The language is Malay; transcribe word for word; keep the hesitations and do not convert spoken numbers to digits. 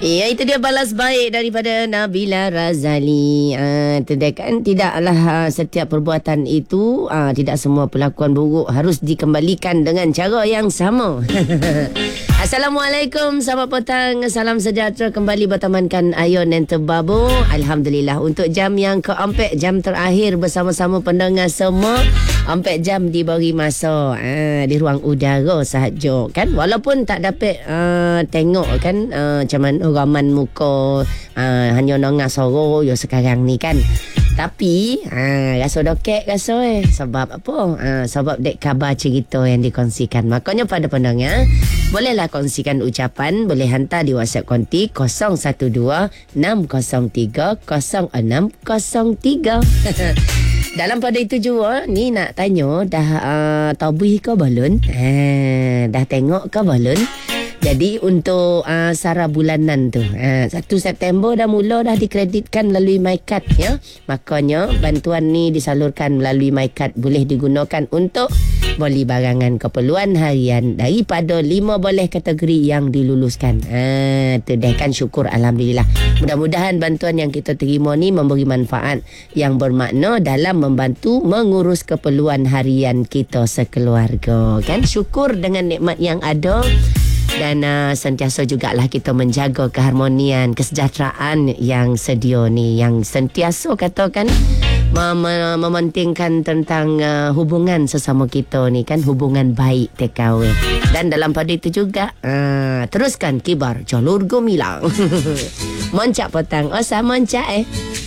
Ya, itu dia balas baik daripada Nabila Razali. Ah, uh, kan tidaklah uh, setiap perbuatan itu, uh, tidak semua perlakuan buruk harus dikembalikan dengan cara yang sama. Assalamualaikum, selamat petang, salam sejahtera kembali bertemankan Ayon dan Tebabu. Alhamdulillah untuk jam yang keempat, jam terakhir bersama-sama pendengar semua. Empat jam diberi masa uh, di ruang udara sahaja kan. Walaupun tak dapat uh, tengok kan uh, macam mana raman muka uh, hanya dengar suara yo sekarang ni kan. Tapi ha, rasa dokek rasa eh. Sebab apa? Ha, sebab dek khabar cerita yang dikongsikan. Makanya pada pendengar, bolehlah kongsikan ucapan. Boleh hantar di WhatsApp konti kosong satu dua enam kosong tiga kosong enam kosong tiga. Dalam pada itu juga, ni nak tanya, dah uh, tabuh ke balon? Ha, dah tengok ke balon? Jadi untuk uh, sara bulanan tu uh, satu September dah mula dah dikreditkan melalui MyCard ya. Makanya bantuan ni disalurkan melalui MyCard, boleh digunakan untuk beli barangan keperluan harian daripada lima boleh kategori yang diluluskan. Ha, tu dah kan, syukur Alhamdulillah. Mudah-mudahan bantuan yang kita terima ni memberi manfaat yang bermakna dalam membantu mengurus keperluan harian kita sekeluarga. Kan syukur dengan nikmat yang ada. Dan uh, sentiasa jugalah kita menjaga keharmonian, kesejahteraan yang sedia ni, yang sentiasa katakan mem- mementingkan tentang uh, hubungan sesama kita ni kan, hubungan baik T K W. Dan dalam pada itu juga uh, teruskan kibar jalur gemilang. Moncak petang, oh sama moncak eh